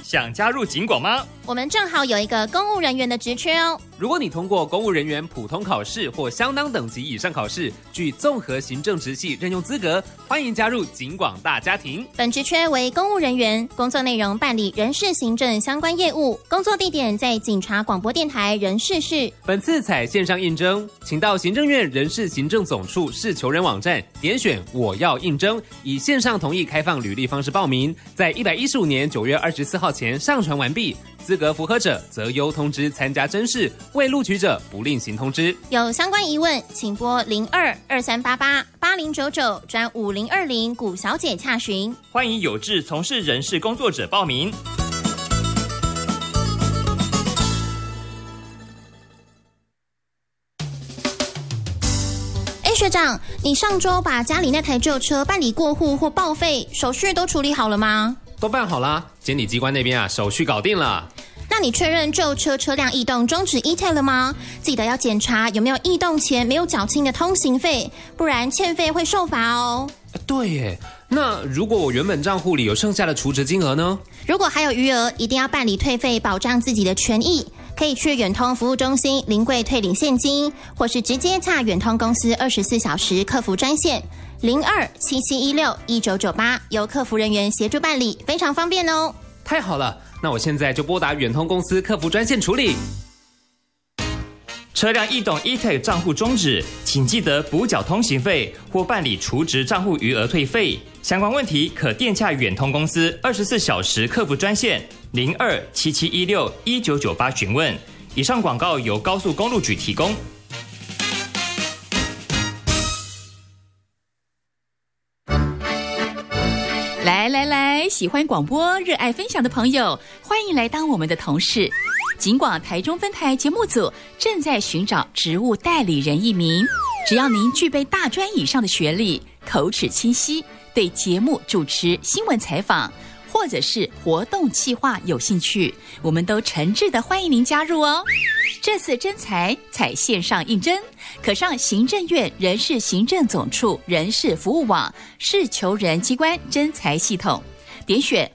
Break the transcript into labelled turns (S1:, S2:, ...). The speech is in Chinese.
S1: 想加入警广吗？
S2: 我们正好有一个公务人员的职缺哦。
S3: 如果你通过公务人员普通考试或相当等级以上考试，具综合行政职系任用资格，欢迎加入警广大家庭。
S2: 本职缺为公务人员，工作内容办理人事行政相关业务，工作地点在警察广播电台人事室。
S3: 本次采线上应征，请到行政院人事行政总处市求人网站点选我要应征，以线上同意开放履历方式报名，在115年9月24号前上传完毕。资格符合者则优通知参加甄试，未录取者不另行通知。
S2: 有相关疑问，请拨02-2388-8099转5020古小姐洽询。
S1: 欢迎有志从事人事工作者报名。
S2: 学长，你上周把家里那台旧车办理过户或报废，手续都处理好了吗？
S3: 都办好啦，监理机关那边手续搞定了。
S2: 那你确认旧车车辆异动终止 E-Tag 了吗？记得要检查有没有异动前没有缴清的通行费，不然欠费会受罚哦。
S3: 对耶，那如果我原本账户里有剩下的储值金额呢？
S2: 如果还有余额，一定要办理退费，保障自己的权益。可以去远通服务中心临柜退领现金，或是直接洽远通公司24小时客服专线02-7716-1998，由客服人员协助办理，非常方便哦。
S3: 太好了，那我现在就拨打远通公司客服专线处理。
S1: 车辆异动 E-Tag 账户终止，请记得补缴通行费或办理储值账户余额退费。相关问题可电洽远通公司24小时客服专线02-7716-1998询问。以上广告由高速公路局提供。
S4: 来，喜欢广播、热爱分享的朋友，欢迎来当我们的同事。警广台中分台节目组正在寻找职务代理人1名，只要您具备大专以上的学历，口齿清晰，对节目主持、新闻采访或者是活动企划有兴趣，我们都诚挚的欢迎您加入哦。这次征才采线上应征，可上行政院人事行政总处人事服务网市求人机关征才系统，点选